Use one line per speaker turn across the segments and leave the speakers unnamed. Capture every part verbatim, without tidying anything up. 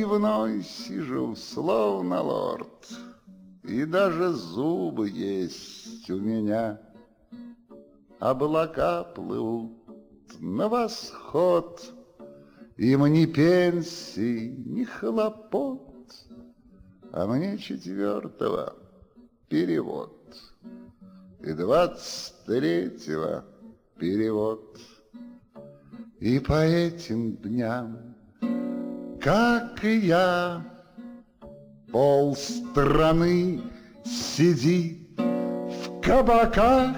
Вновь сижу, словно лорд, и даже зубы есть у меня. Облака плывут на восход, им ни пенсий, ни хлопот, а мне четвертого перевод и двадцать третьего перевод. И по этим дням, как и я, полстраны сидит в кабаках,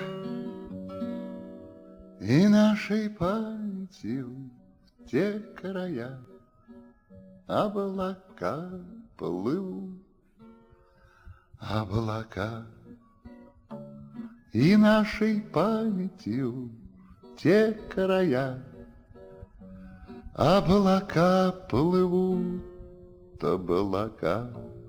и нашей памятью в те края облака плывут, облака. И нашей памятью в те края облака плывут, облака.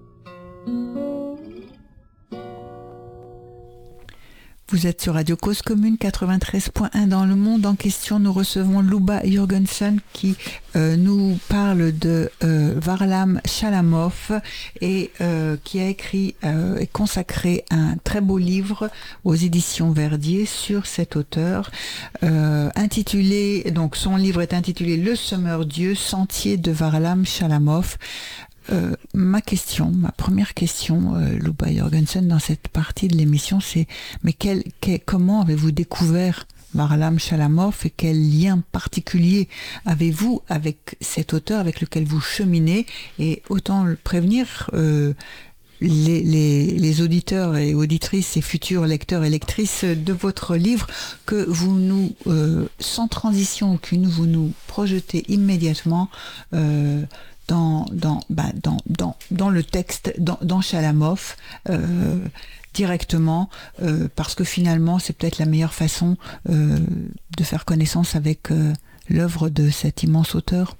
Vous êtes sur Radio Cause Commune quatre-vingt-treize point un dans le monde. En question, nous recevons Luba Jürgensen qui euh, nous parle de euh, Varlam Chalamov et euh, qui a écrit euh, et consacré un très beau livre aux éditions Verdier sur cet auteur euh, intitulé, donc son livre est intitulé Le Semeur Dieu, Sentier de Varlam Chalamov. Euh, ma question, ma première question, euh, Luba Jürgensen, dans cette partie de l'émission, c'est mais quel, quel, comment avez-vous découvert Varlam Chalamov et quel lien particulier avez-vous avec cet auteur avec lequel vous cheminez? Et autant le prévenir, euh, les, les, les auditeurs et auditrices et futurs lecteurs et lectrices de votre livre, que vous nous, euh, sans transition aucune, vous nous projetez immédiatement euh, Dans, dans, bah, dans, dans, dans le texte, dans, dans Chalamov, euh, directement, euh, parce que finalement, c'est peut-être la meilleure façon euh, de faire connaissance avec euh, l'œuvre de cet immense auteur.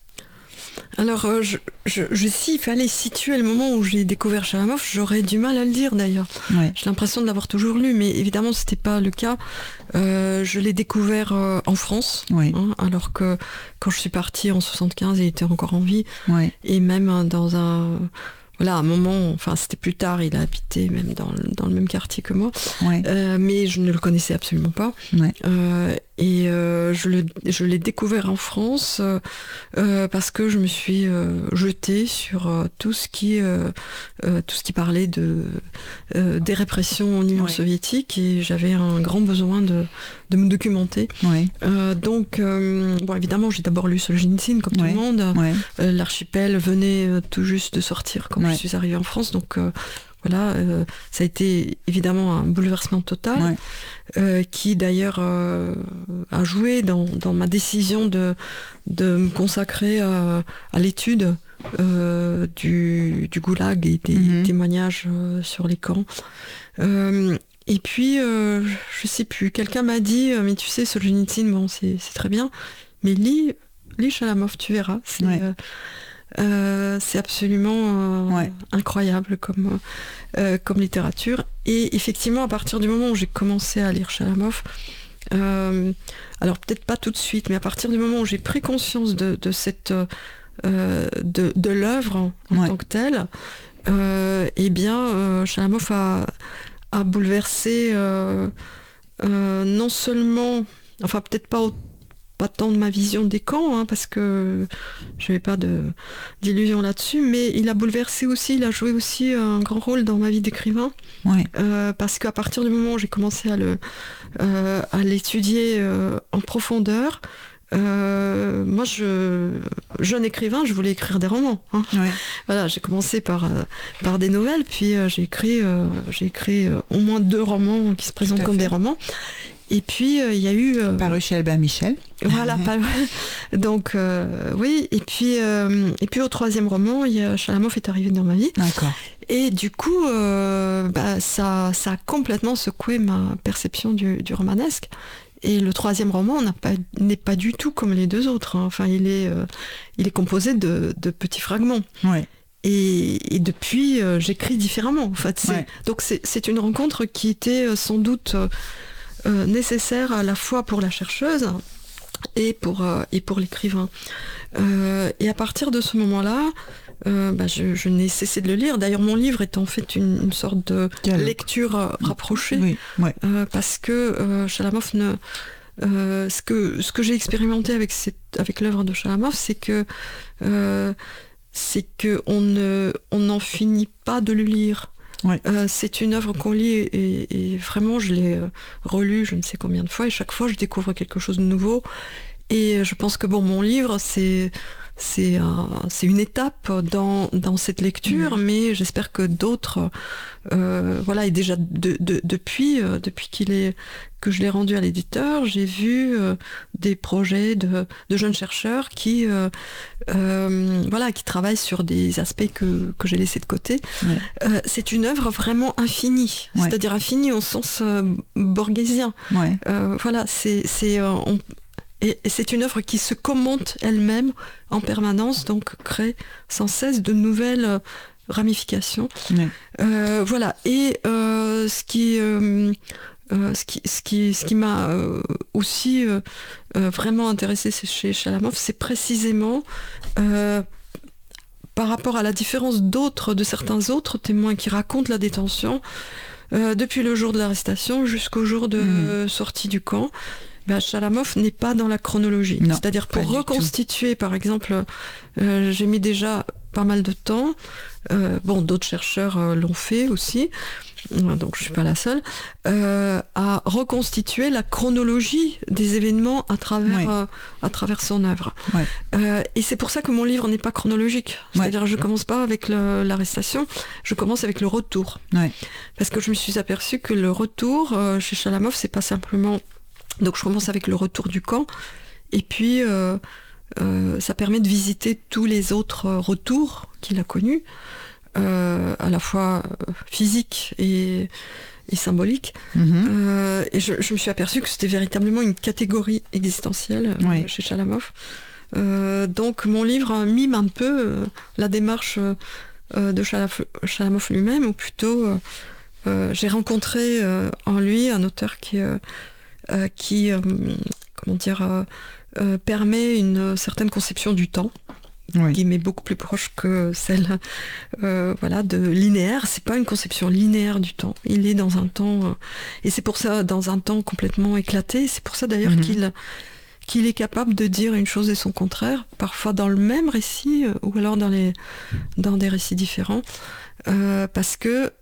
Alors, euh, je, je, je, s'il fallait situer le moment où j'ai découvert Chalamov, j'aurais du mal à le dire d'ailleurs. Ouais. J'ai l'impression de l'avoir toujours lu, mais évidemment, c'était pas le cas. Euh, je l'ai découvert euh, en France, ouais. hein, alors que quand je suis partie en soixante-quinze, il était encore en vie. Ouais. Et même hein, dans un... Voilà, à un moment, enfin c'était plus tard, il a habité même dans le, dans le même quartier que moi, ouais. euh, mais je ne le connaissais absolument pas. Ouais. Euh, et euh, je, le, je l'ai découvert en France euh, parce que je me suis euh, jetée sur euh, tout ce qui euh, euh, tout ce qui parlait de euh, des répressions en Union ouais. soviétique, et j'avais un grand besoin de de me documenter. Ouais. Euh, donc, euh, bon, évidemment, j'ai d'abord lu Solzhenitsyn, comme ouais. tout le monde. Ouais. Euh, L'archipel venait euh, tout juste de sortir quand ouais. je suis arrivée en France, donc euh, voilà, euh, ça a été évidemment un bouleversement total, ouais. euh, qui d'ailleurs euh, a joué dans, dans ma décision de, de me consacrer à, à l'étude euh, du, du goulag et des mm-hmm. témoignages euh, sur les camps. Euh, Et puis, euh, je sais plus, quelqu'un m'a dit, mais tu sais, Solzhenitsyn, bon, c'est, c'est très bien, mais lis, lis Chalamov, tu verras. C'est, ouais. euh, euh, c'est absolument euh, ouais. incroyable comme, euh, comme littérature. Et effectivement, à partir du moment où j'ai commencé à lire Chalamov, euh, alors peut-être pas tout de suite, mais à partir du moment où j'ai pris conscience de, de, cette, euh, de, de l'œuvre en, en ouais. tant que telle, euh, eh bien, euh, Chalamov a... a bouleversé euh, euh, non seulement, enfin peut-être pas, au, pas tant de ma vision des camps, hein, parce que je n'avais pas de, d'illusion là-dessus, mais il a bouleversé aussi, il a joué aussi un grand rôle dans ma vie d'écrivain, ouais. euh, parce qu'à partir du moment où j'ai commencé à, le, euh, à l'étudier euh, en profondeur, Euh, moi, je, jeune écrivain, je voulais écrire des romans. Hein. Ouais. Voilà, j'ai commencé par euh, par des nouvelles, puis euh, j'ai écrit euh, j'ai écrit euh, au moins deux romans qui se présentent comme fait. des romans. Et puis il euh, y a eu euh,
paru chez Albin Michel.
Voilà, pas... donc euh, oui. Et puis euh, et puis au troisième roman, il y a Chalamov est arrivé dans ma vie.
D'accord.
Et du coup, euh, bah, ça ça a complètement secoué ma perception du, du romanesque. Et le troisième roman n'a pas, n'est pas du tout comme les deux autres. Hein. Enfin, il est, euh, il est composé de, de petits fragments. Ouais. Et, et depuis, euh, j'écris différemment. En fait, c'est, ouais. Donc, c'est, c'est une rencontre qui était euh, sans doute euh, nécessaire à la fois pour la chercheuse et pour, euh, et pour l'écrivain. Euh, et à partir de ce moment-là, euh, bah, je, je n'ai cessé de le lire. D'ailleurs, mon livre est en fait une, une sorte de Dialogue. lecture euh, rapprochée,
oui, ouais.
euh, parce que euh, Chalamov ne... Euh, ce que, ce que j'ai expérimenté avec, cette, avec l'œuvre de Chalamov, c'est que euh, c'est qu'on ne, on n'en finit pas de le lire.
Ouais.
Euh, c'est une œuvre qu'on lit et, et vraiment je l'ai relue je ne sais combien de fois et chaque fois je découvre quelque chose de nouveau et je pense que bon, mon livre c'est c'est, un, c'est une étape dans, dans cette lecture, mmh. mais j'espère que d'autres euh, voilà, et déjà de, de, depuis, euh, depuis qu'il est, que je l'ai rendu à l'éditeur, j'ai vu euh, des projets de, de jeunes chercheurs qui, euh, euh, voilà, qui travaillent sur des aspects que, que j'ai laissés de côté. Ouais. Euh, c'est une œuvre vraiment infinie, ouais. c'est-à-dire infinie au sens euh, borghésien. Ouais. Euh, voilà, c'est, c'est, euh, on, et, et c'est une œuvre qui se commente elle-même en permanence, donc crée sans cesse de nouvelles euh, ramifications. Ouais. Euh, voilà, et euh, ce qui... Euh, Euh, ce qui, ce qui, ce qui m'a euh, aussi euh, euh, vraiment intéressé chez Chalamov, c'est précisément euh, par rapport à la différence d'autres, de certains autres témoins qui racontent la détention, euh, depuis le jour de l'arrestation jusqu'au jour de mmh. euh, sortie du camp. Ben, Chalamov n'est pas dans la chronologie. Non, c'est-à-dire pour reconstituer, par exemple, euh, j'ai mis déjà pas mal de temps. Euh, bon, d'autres chercheurs euh, l'ont fait aussi. Donc je ne suis pas la seule, euh, à reconstituer la chronologie des événements à travers, ouais. euh, à travers son œuvre. Ouais. Euh, et c'est pour ça que mon livre n'est pas chronologique. C'est-à-dire que je ne commence pas avec le, l'arrestation, je commence avec le retour. Ouais. Parce que je me suis aperçue que le retour, euh, chez Chalamov, c'est pas simplement... Donc je commence avec le retour du camp, et puis euh, euh, ça permet de visiter tous les autres retours qu'il a connus. Euh, à la fois physique et, et symbolique. Mmh. Euh, et je, je me suis aperçue que c'était véritablement une catégorie existentielle oui. euh, chez Chalamov. Euh, donc mon livre mime un peu euh, la démarche euh, de Chalamov, Chalamov lui-même, ou plutôt euh, euh, j'ai rencontré euh, en lui un auteur qui, euh, euh, qui euh, comment dire, euh, euh, permet une certaine conception du temps. Oui. Qui m'est beaucoup plus proche que celle euh, voilà, de linéaire. C'est pas une conception linéaire du temps. Il est dans un temps, euh, et c'est pour ça, dans un temps complètement éclaté. C'est pour ça d'ailleurs mm-hmm. qu'il, qu'il est capable de dire une chose et son contraire, parfois dans le même récit, euh, ou alors dans, les, dans des récits différents. Euh, parce que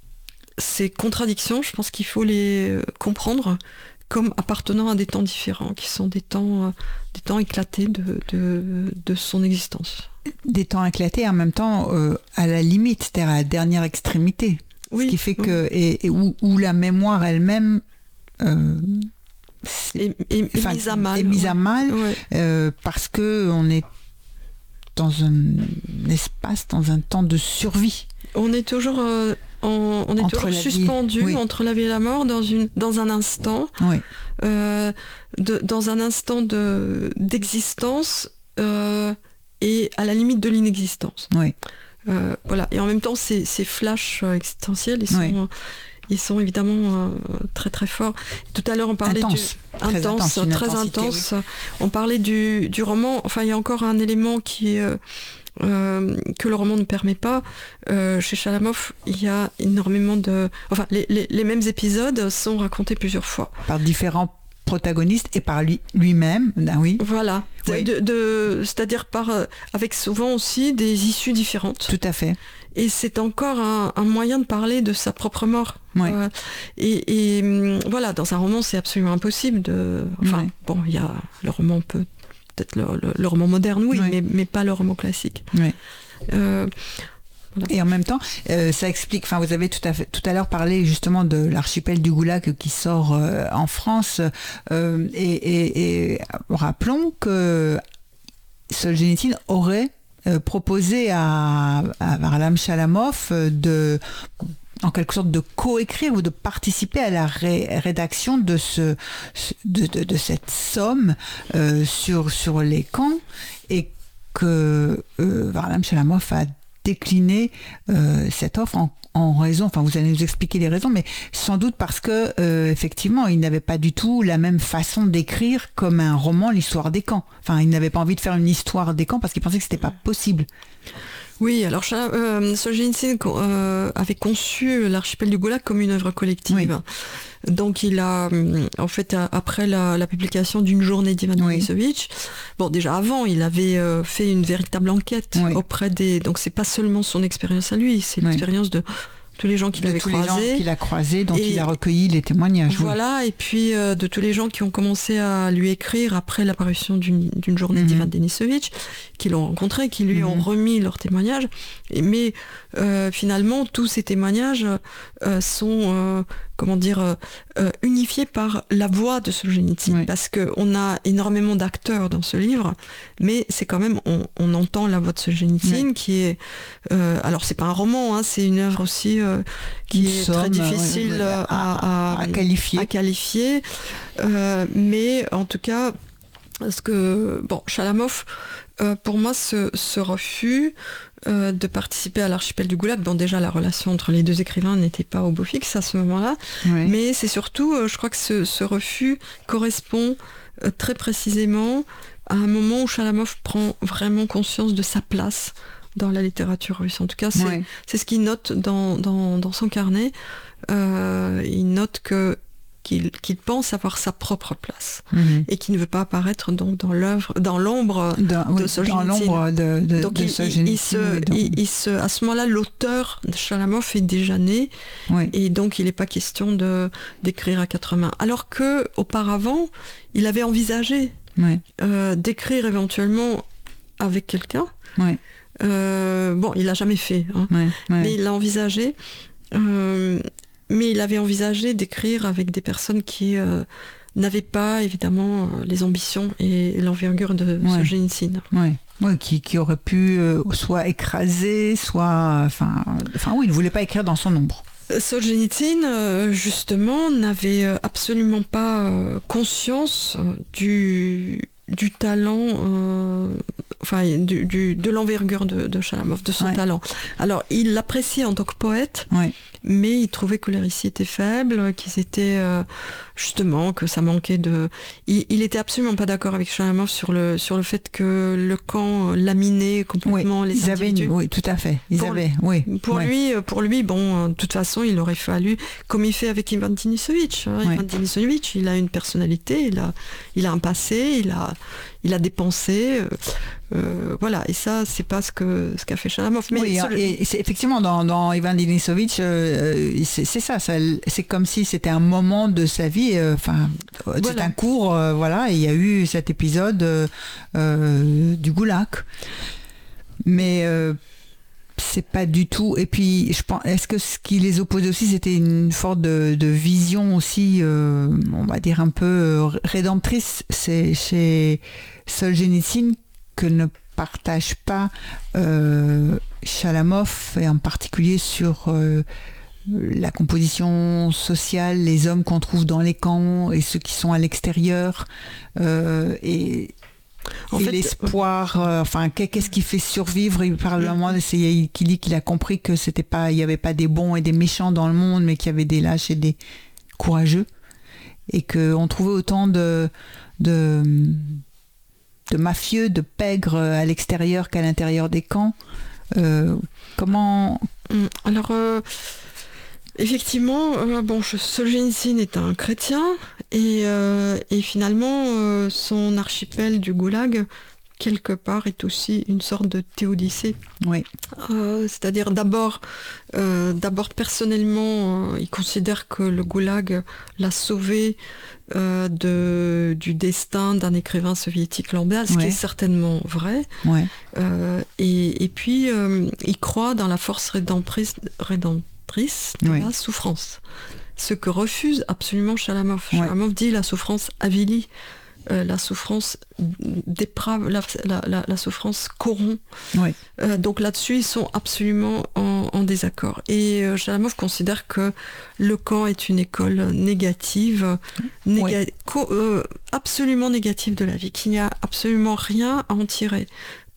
ces contradictions, je pense qu'il faut les comprendre comme appartenant à des temps différents, qui sont des temps, euh, des temps éclatés de, de, de son existence.
Des temps éclatés en même temps euh, à la limite, c'est-à-dire à la dernière extrémité. Oui, ce qui fait oui. que, et, et où, où la mémoire elle-même euh,
est, est, est mise à mal.
Est mise
ouais.
à mal
ouais.
euh, parce qu'on est dans un espace, dans un temps de survie.
On est toujours... Euh, On, on est entre toujours suspendu oui. entre la vie et la mort dans, une, dans un instant, oui. euh, de, dans un instant de, d'existence euh, et à la limite de l'inexistence. Oui. Euh, voilà. Et en même temps, ces, ces flashs existentiels, ils sont, oui. ils sont évidemment euh, très très forts. Tout à l'heure, on parlait
intense.
du intense,
très,
très intense. Oui. On parlait du, du roman. Enfin, il y a encore un élément qui est euh, Euh, que le roman ne permet pas. Euh, chez Chalamov, il y a énormément de... Enfin, les, les, les mêmes épisodes sont racontés plusieurs fois.
Par différents protagonistes et par lui, lui-même, ah oui.
Voilà. Oui. De, de, c'est-à-dire par, avec souvent aussi des issues différentes.
Tout à fait.
Et c'est encore un, un moyen de parler de sa propre mort. Oui. Euh, et, et voilà, dans un roman, c'est absolument impossible de... Enfin, oui. bon, il y a... Le roman peut... peut-être le, le, le roman moderne, oui, oui. Mais, mais pas le roman classique. Oui. Euh, voilà.
Et en même temps, euh, ça explique, enfin, vous avez tout à, fait, tout à l'heure parlé justement de l'archipel du Goulag qui sort euh, en France, euh, et, et, et rappelons que Solzhenitsyn aurait euh, proposé à, à Varlam Chalamov de... en quelque sorte de coécrire ou de participer à la ré- rédaction de, ce, de, de, de cette somme euh, sur, sur les camps, et que euh, Varlam Chalamov a décliné euh, cette offre en, en raison, enfin vous allez nous expliquer les raisons, mais sans doute parce que euh, effectivement il n'avait pas du tout la même façon d'écrire comme un roman l'histoire des camps. Enfin il n'avait pas envie de faire une histoire des camps parce qu'il pensait que c'était pas possible.
Oui, alors euh, Solzhenitsyn euh, avait conçu l'archipel du Goulag comme une œuvre collective. Oui. Donc il a, en fait, après la, la publication d'une journée d'Ivan Denisovitch, oui. bon déjà avant, il avait euh, fait une véritable enquête oui. auprès des... Donc c'est pas seulement son expérience à lui, c'est oui. l'expérience de tous les gens qu'il avait croisés.
tous les gens qu'il a croisés, dont et il a recueilli les témoignages.
Voilà, oui. et puis euh, de tous les gens qui ont commencé à lui écrire après l'apparition d'une, d'une journée mm-hmm. d'Ivan Denisovitch, qui l'ont rencontré, qui lui mm-hmm. ont remis leurs témoignages. Et, mais euh, finalement, tous ces témoignages euh, sont, euh, comment dire, euh, unifiés par la voix de Solzhenitsyn. Oui. Parce qu'on a énormément d'acteurs dans ce livre, mais c'est quand même, on, on entend la voix de Solzhenitsyn oui. qui est... Euh, alors, c'est pas un roman, hein, c'est une œuvre aussi euh, qui une est somme, très difficile ouais, ouais, à, à,
à, à qualifier.
À qualifier. Euh, mais en tout cas, parce que, bon, Chalamov, euh, pour moi, ce, ce refus euh, de participer à l'archipel du Goulag, dont déjà la relation entre les deux écrivains n'était pas au beau fixe à ce moment-là, oui. mais c'est surtout, euh, je crois que ce, ce refus correspond euh, très précisément à un moment où Chalamov prend vraiment conscience de sa place dans la littérature russe. En tout cas, c'est, oui. c'est ce qu'il note dans, dans, dans son carnet. Euh, il note que Qu'il, qu'il pense avoir sa propre place mmh. et qu'il ne veut pas apparaître donc dans l'œuvre, dans l'ombre
dans,
de
oui,
Solzhenitsyn.
Dans l'ombre de, de,
donc
de
il,
Solzhenitsyn.
Il, il se, donc... il, il se, à ce moment-là, l'auteur de Chalamov est déjà né oui. et donc il n'est pas question de d'écrire à quatre mains. Alors que auparavant, il avait envisagé oui. euh, d'écrire éventuellement avec quelqu'un. Oui. Euh, bon, il l'a jamais fait, hein, oui. Oui. mais il l'a envisagé. Euh, Mais il avait envisagé d'écrire avec des personnes qui euh, n'avaient pas, évidemment, euh, les ambitions et l'envergure de ouais. Solzhenitsyn.
Oui, ouais, qui, qui aurait pu euh, soit écraser, soit... Enfin, enfin oui, il ne voulait pas écrire dans son ombre.
Solzhenitsyn, euh, justement, n'avait absolument pas euh, conscience du... du talent, euh, enfin du, du, de l'envergure de, de Chalamov, de son ouais. talent. Alors, il l'appréciait en tant que poète, ouais. mais il trouvait que les récits étaient faibles, qu'ils étaient euh, justement, que ça manquait de... Il, il était absolument pas d'accord avec Chalamov sur le, sur le fait que le camp laminait complètement
oui,
les
ils
individus.
Avaient, oui, tout à fait. Ils
pour,
avaient, oui.
Pour,
ouais.
lui, pour lui, bon, de toute façon, il aurait fallu, comme il fait avec Ivan Denisovitch. Hein, ouais. Ivan Denisovitch, il a une personnalité, il a, il a un passé, il a... Il a dépensé, euh, euh, voilà, et ça, c'est pas ce que ce qu'a fait Chalamov. Mais
oui,
sur...
et c'est effectivement dans, dans Ivan Denisovitch, euh, c'est, c'est ça, ça, c'est comme si c'était un moment de sa vie. Enfin, euh, voilà. C'est un cours, euh, voilà, et il y a eu cet épisode euh, euh, du Goulag, mais. Euh, c'est pas du tout. Et puis, je pense, est-ce que ce qui les opposait aussi, c'était une sorte de, de vision aussi, euh, on va dire un peu euh, rédemptrice, c'est chez Solzhenitsyn que ne partage pas euh, Chalamov, et en particulier sur euh, la composition sociale, les hommes qu'on trouve dans les camps et ceux qui sont à l'extérieur, euh, et En et fait, l'espoir, euh, enfin, qu'est-ce qui fait survivre? Il parle à un moment, c'est qu'il dit qu'il a compris que c'était pas, il n'y avait pas des bons et des méchants dans le monde, mais qu'il y avait des lâches et des courageux, et qu'on trouvait autant de, de, de mafieux, de pègres à l'extérieur qu'à l'intérieur des camps. Euh, comment
Alors. Euh... Effectivement, euh, bon, Solzhenitsyn est un chrétien et, euh, et finalement euh, son archipel du Goulag, quelque part, est aussi une sorte de théodicée.
Oui.
Euh, c'est-à-dire d'abord, euh, d'abord personnellement, euh, il considère que le Goulag l'a sauvé euh, de, du destin d'un écrivain soviétique lambda, ce ouais. qui est certainement vrai.
Ouais.
Euh, et, et puis, euh, il croit dans la force rédemptrice, rédemptrice de oui. la souffrance. Ce que refuse absolument Chalamov. Ouais. Chalamov dit la souffrance avilit, euh, la souffrance déprave, la, la, la, la souffrance corrompt. Oui. Euh, donc là-dessus, ils sont absolument en, en désaccord. Et euh, Chalamov considère que le camp est une école négative, néga- oui. co- euh, absolument négative de la vie, qu'il n'y a absolument rien à en tirer.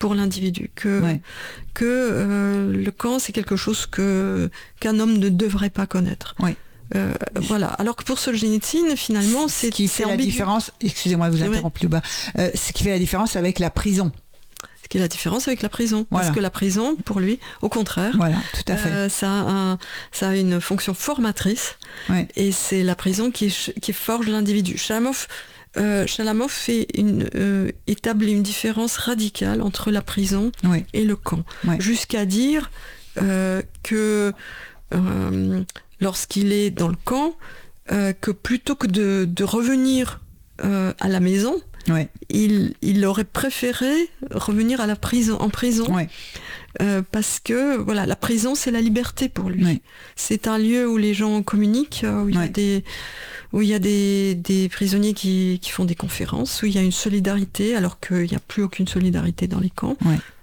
pour l'individu, que,
ouais.
que euh, le camp, c'est quelque chose que, qu'un homme ne devrait pas connaître.
Ouais.
Euh, voilà. Alors que pour Solzhenitsyn, finalement, c'est
ce qui fait
c'est
la
ambigu.
différence. Excusez-moi de vous interrompre, ouais. Luba. Euh, ce qui fait la différence avec la prison.
Ce qui est la différence avec la prison,
voilà.
Parce que la prison, pour lui, au contraire,
voilà, tout à fait.
Euh, ça, a un, ça a une fonction formatrice,
ouais.
et c'est la prison qui, qui forge l'individu. Chalamov, euh, Chalamov fait une, euh, établit une différence radicale entre la prison
ouais.
et le camp,
ouais.
jusqu'à dire euh, que euh, lorsqu'il est dans le camp, euh, que plutôt que de, de revenir euh, à la maison,
ouais.
il, il aurait préféré revenir à la prison, en prison,
ouais.
euh, parce que voilà, la prison, c'est la liberté pour lui.
Ouais.
C'est un lieu où les gens communiquent, où il y a
ouais.
des, où il y a des, des prisonniers qui, qui font des conférences, où il y a une solidarité, alors qu'il n'y a plus aucune solidarité dans les camps.
Ouais.